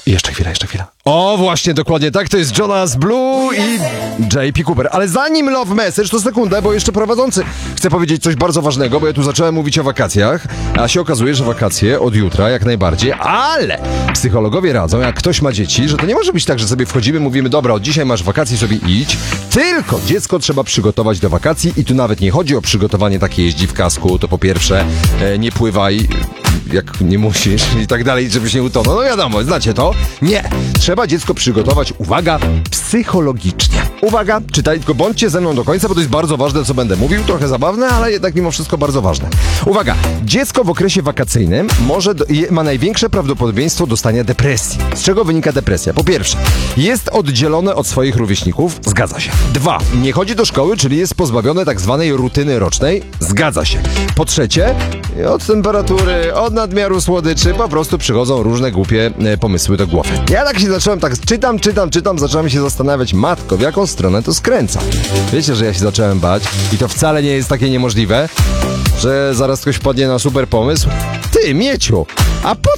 Jeszcze chwila. O, właśnie, dokładnie tak, to jest Jonas Blue i JP Cooper. Ale zanim Love Message, to sekundę, bo jeszcze prowadzący chce powiedzieć coś bardzo ważnego, bo ja tu zacząłem mówić o wakacjach, a się okazuje, że wakacje od jutra jak najbardziej, ale psychologowie radzą, jak ktoś ma dzieci, że to nie może być tak, że sobie wchodzimy, mówimy, dobra, od dzisiaj masz wakacje, sobie idź, tylko dziecko trzeba przygotować do wakacji i tu nawet nie chodzi o przygotowanie takie jeździ w kasku, to po pierwsze nie pływaj jak nie musisz i tak dalej, żebyś nie utonął. No wiadomo, znacie to. Nie. Trzeba dziecko przygotować, uwaga, psychologicznie. Uwaga, czytaj, tylko bądźcie ze mną do końca, bo to jest bardzo ważne, co będę mówił. Trochę zabawne, ale jednak mimo wszystko bardzo ważne. Uwaga, dziecko w okresie wakacyjnym ma największe prawdopodobieństwo dostania depresji. Z czego wynika depresja? Po pierwsze, jest oddzielone od swoich rówieśników. Zgadza się. 2. Nie chodzi do szkoły, czyli jest pozbawione tak zwanej rutyny rocznej. Zgadza się. Po trzecie, od temperatury, od nadmiaru słodyczy po prostu przychodzą różne głupie pomysły do głowy. Ja tak się zacząłem, tak czytam, zacząłem się zastanawiać, matko, w jaką stronę to skręca. Wiecie, że ja się zacząłem bać i to wcale nie jest takie niemożliwe, że zaraz ktoś wpadnie na super pomysł. Ty, Mieciu, a po